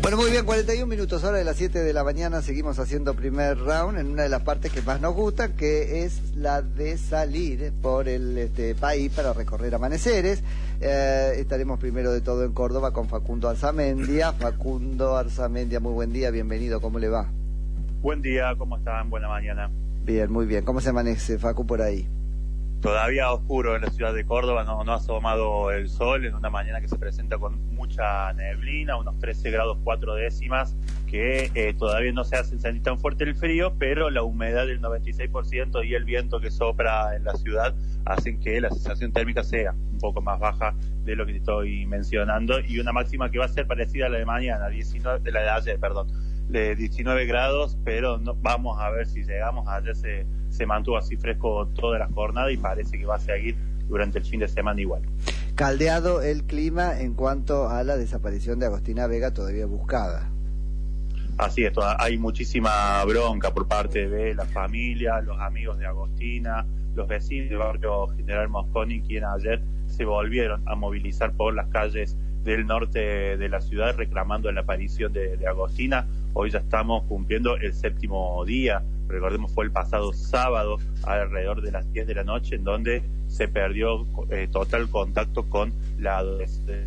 Bueno, muy bien, 41 minutos, hora de las 7 de la mañana, seguimos haciendo primer round en una de las partes que más nos gusta, que es la de salir por el país para recorrer amaneceres. Estaremos primero de todo en Córdoba con Facundo Arzamendia. Facundo Arzamendia, muy buen día, bienvenido, ¿cómo le va? Buen día, ¿cómo están? Buena mañana. Bien, muy bien, ¿cómo se amanece, Facu, por ahí? Todavía oscuro en la ciudad de Córdoba, no ha asomado el sol en una mañana que se presenta con mucha neblina, unos 13 grados 4 décimas, que todavía no se hace sentir tan fuerte el frío, pero la humedad del 96% y el viento que sopla en la ciudad hacen que la sensación térmica sea un poco más baja de lo que te estoy mencionando, y una máxima que va a ser parecida a la de mañana, de la de ayer, de 19 grados, pero no, vamos a ver si llegamos. Ayer se mantuvo así fresco toda la jornada y parece que va a seguir durante el fin de semana igual. Caldeado el clima en cuanto a la desaparición de Agostina Vega, todavía buscada. Así es, hay muchísima bronca por parte de la familia, los amigos de Agostina, los vecinos del barrio General Mosconi, quienes ayer se volvieron a movilizar por las calles del norte de la ciudad reclamando la aparición de Agostina. Hoy ya estamos cumpliendo el 7º día. Recordemos, fue el pasado sábado alrededor de las 10 de la noche en donde se perdió total contacto con la adolescente.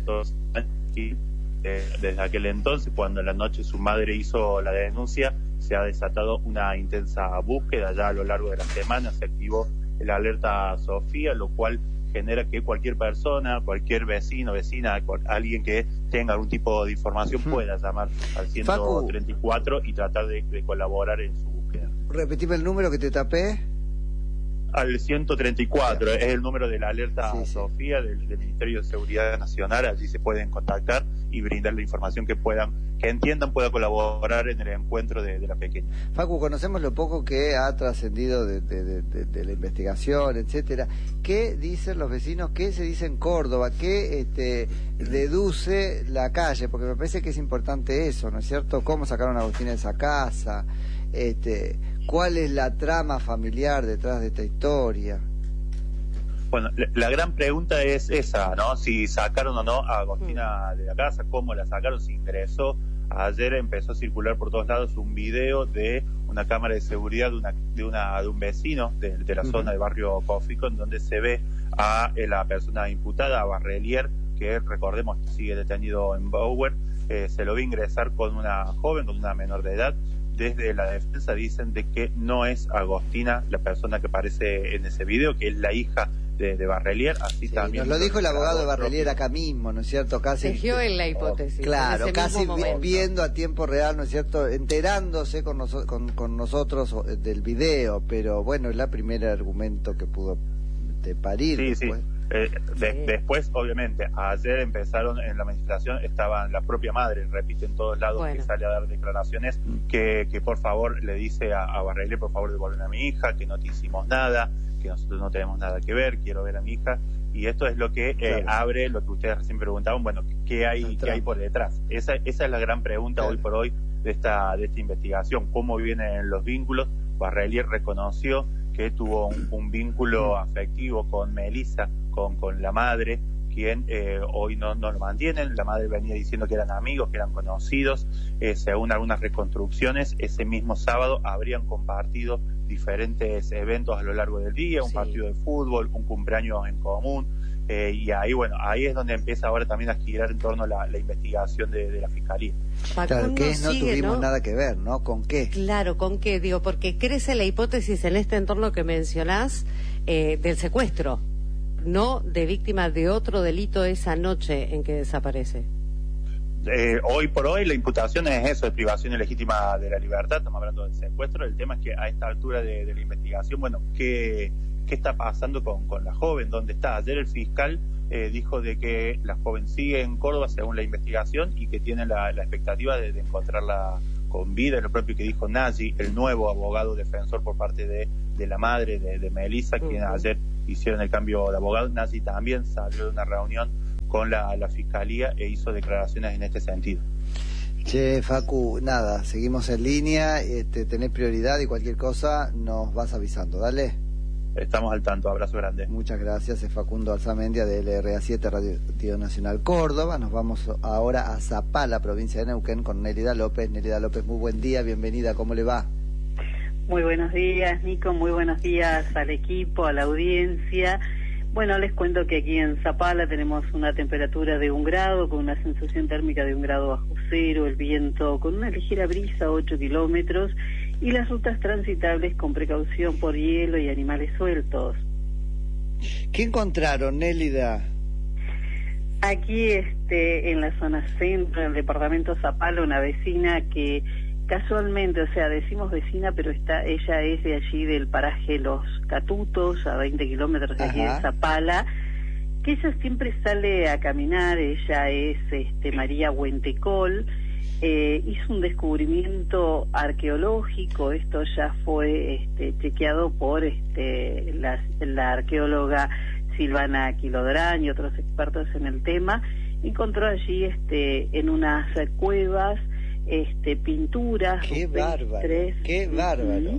Y desde aquel entonces, cuando en la noche su madre hizo la denuncia, se ha desatado una intensa búsqueda. Ya a lo largo de la semana se activó el alerta Sofía, lo cual genera que cualquier persona, cualquier vecino, vecina, alguien que tenga algún tipo de información pueda llamar al 134 y tratar de colaborar en su búsqueda. Repetime el número que te tapé. Al 134, es el número de la alerta Sofía del Ministerio de Seguridad Nacional. Allí se pueden contactar y brindar la información que entiendan pueda colaborar en el encuentro de la pequeña. Facu, conocemos lo poco que ha trascendido de la investigación, etcétera. ¿Qué dicen los vecinos? ¿Qué se dice en Córdoba? ¿Qué deduce la calle? Porque me parece que es importante eso, ¿no es cierto? ¿Cómo sacaron a Agustina de esa casa? ¿Cuál es la trama familiar detrás de esta historia? Bueno, la gran pregunta es esa, ¿no? Si sacaron o no a Agostina de la casa, cómo la sacaron, si ingresó. Ayer empezó a circular por todos lados un video de una cámara de seguridad de un vecino de la zona del barrio Cófico, en donde se ve a la persona imputada, a Barrelier, que recordemos sigue detenido en Bower. Se lo ve ingresar con una joven, con una menor de edad. Desde la defensa dicen de que no es Agostina la persona que aparece en ese video, que es la hija de Barrelier. Así también nos lo dijo el abogado de Barrelier acá mismo, ¿no es cierto? Casi tejió en la hipótesis. Claro, casi viendo a tiempo real, ¿no es cierto? Enterándose con nosotros del video, pero bueno, es la primera argumento que pudo parir. Sí. Después, obviamente, ayer empezaron en la administración, estaban la propia madre, repite en todos lados, que sale a dar declaraciones, que por favor le dice a Barrelier, por favor devuelven a mi hija, que no te hicimos nada, que nosotros no tenemos nada que ver, quiero ver a mi hija. Y esto es lo que abre lo que ustedes recién preguntaban, bueno, ¿qué hay por detrás? Esa es la gran pregunta hoy por hoy de esta investigación, cómo vienen los vínculos. Barrelier reconoció que tuvo un vínculo afectivo con Melissa, con la madre, quien hoy no lo mantienen. La madre venía diciendo que eran amigos, que eran conocidos. Según algunas reconstrucciones, ese mismo sábado habrían compartido diferentes eventos a lo largo del día, un partido de fútbol, un cumpleaños en común, y ahí es donde empieza ahora también a girar en torno a la investigación de la Fiscalía. Claro, que no tuvimos nada que ver, ¿no? ¿Con qué? Claro, ¿con qué? Digo, porque crece la hipótesis en este entorno que mencionás del secuestro, no de víctima de otro delito esa noche en que desaparece. Hoy por hoy la imputación es eso, de privación ilegítima de la libertad. Estamos hablando del secuestro. El tema es que a esta altura de la investigación, bueno, ¿qué está pasando con la joven? ¿Dónde está? Ayer el fiscal dijo de que la joven sigue en Córdoba según la investigación y que tiene la expectativa de encontrarla con vida. Lo propio que dijo Nagy, el nuevo abogado defensor por parte de la madre de Melissa, quien ayer hicieron el cambio de abogado. Nagy también salió de una reunión con la Fiscalía e hizo declaraciones en este sentido. Che, Facu, nada, seguimos en línea, tenés prioridad y cualquier cosa nos vas avisando, dale. Estamos al tanto, abrazo grande. Muchas gracias, es Facundo Alzamendia de LRA7 Radio Nacional Córdoba. Nos vamos ahora a Zapala, provincia de Neuquén, con Nélida López. Nélida López, muy buen día, bienvenida, ¿cómo le va? Muy buenos días, Nico, muy buenos días al equipo, a la audiencia. Bueno, les cuento que aquí en Zapala tenemos una temperatura de 1 grado, con una sensación térmica de 1 grado bajo cero, el viento con una ligera brisa, 8 kilómetros, y las rutas transitables con precaución por hielo y animales sueltos. ¿Qué encontraron, Nélida? Aquí, en la zona centro del departamento Zapala, una vecina que casualmente, o sea, decimos vecina, pero ella es de allí del paraje Los Catutos, a 20 kilómetros de aquí de Zapala, que ella siempre sale a caminar. Ella es María Huentecol. Hizo un descubrimiento arqueológico, esto ya fue chequeado por la arqueóloga Silvana Quilodrañ y otros expertos en el tema. Encontró allí en unas cuevas pinturas. ¡Qué bárbaro! ¡Qué bárbaro!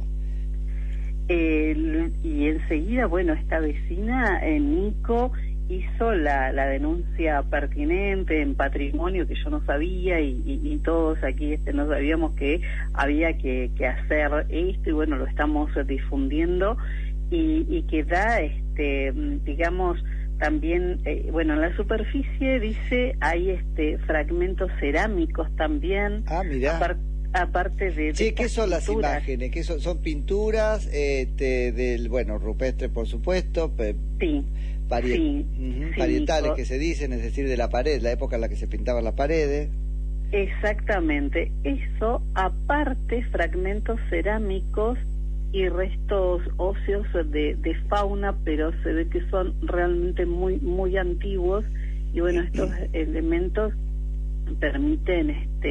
Y enseguida, bueno, esta vecina, Nico, hizo la denuncia pertinente en patrimonio, que yo no sabía, y todos aquí no sabíamos que había que hacer esto, y bueno, lo estamos difundiendo, y que da, digamos, también, bueno, en la superficie dice hay fragmentos cerámicos también. Ah, mirá. Aparte de sí, ¿qué son pinturas? Las imágenes? ¿Qué son pinturas del, bueno, rupestre, por supuesto? Sí. Parietales, que se dicen, es decir, de la pared, la época en la que se pintaban las paredes. Exactamente. Eso, aparte, fragmentos cerámicos y restos óseos de fauna, pero se ve que son realmente muy muy antiguos, y bueno, estos elementos permiten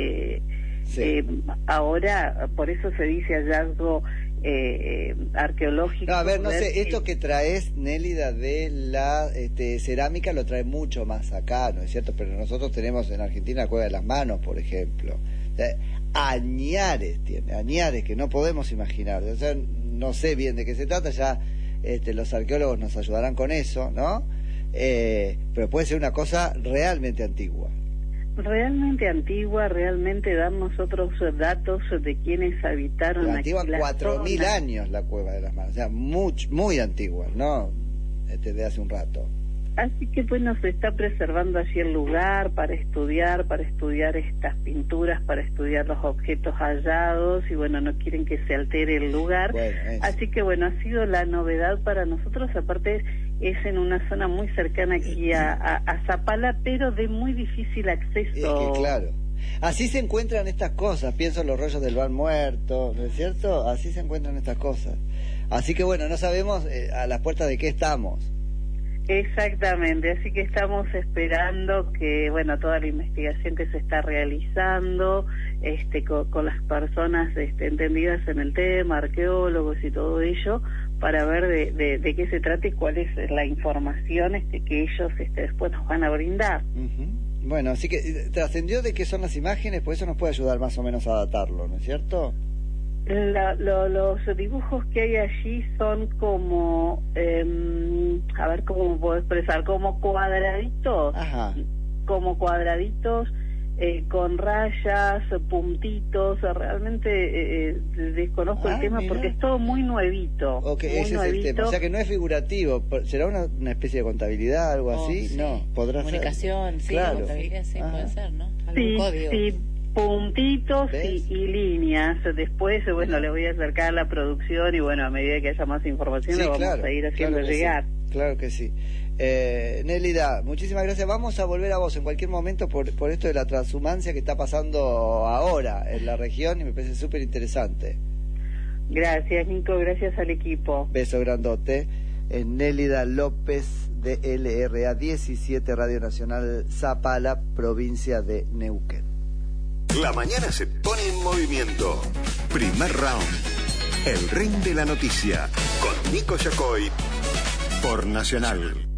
ahora, por eso se dice hallazgo arqueológico. No, a ver, no sé, esto que traes, Nélida, de la cerámica, lo trae mucho más acá, ¿no es cierto? Pero nosotros tenemos en Argentina la Cueva de las Manos, por ejemplo. Añares que no podemos imaginar. O sea, no sé bien de qué se trata, ya los arqueólogos nos ayudarán con eso, ¿no? Pero puede ser una cosa realmente antigua. Realmente antigua, realmente dar nosotros datos de quienes habitaron la antigua, aquí. 4.000 años la Cueva de las Manos, o sea, muy antigua, ¿no? De hace un rato. Así que bueno, se está preservando allí el lugar para estudiar estas pinturas, para estudiar los objetos hallados, y bueno, no quieren que se altere el lugar. Bueno, así que bueno, ha sido la novedad para nosotros. Aparte es en una zona muy cercana aquí a Zapala, pero de muy difícil acceso. Es que claro, así se encuentran estas cosas, pienso en los rollos del Ban Muerto, ¿no es cierto? Así se encuentran estas cosas. Así que bueno, no sabemos a las puertas de qué estamos. Exactamente, así que estamos esperando que, bueno, toda la investigación que se está realizando, con las personas entendidas en el tema, arqueólogos y todo ello, para ver de qué se trata y cuál es la información que ellos después nos van a brindar. Bueno, así que trascendió de qué son las imágenes, pues eso nos puede ayudar más o menos a datarlo, ¿no es cierto? Los dibujos que hay allí son como, a ver cómo puedo expresar, como cuadraditos. Ajá. Como cuadraditos con rayas, puntitos. Realmente desconozco el tema, porque es todo muy nuevito. Okay, muy ese nuevito. es el tema. O sea que no es figurativo. ¿Será una especie de contabilidad, algo así? Sí. No, podrá ser. Comunicación, sí, claro. Contabilidad, sí, puede ser, ¿no? Sí, código. Sí. Puntitos y líneas. Después, bueno, le voy a acercar a la producción, y bueno, a medida que haya más información, lo vamos a ir haciendo llegar. Sí, claro que sí. Nélida, muchísimas gracias. Vamos a volver a vos en cualquier momento por esto de la transhumancia que está pasando ahora en la región, y me parece súper interesante. Gracias, Nico, gracias al equipo. Beso grandote. Nélida López de LRA 17 Radio Nacional Zapala, provincia de Neuquén. La mañana se pone en movimiento. Primer round. El ring de la noticia. Con Nico Yacoy. Por Nacional.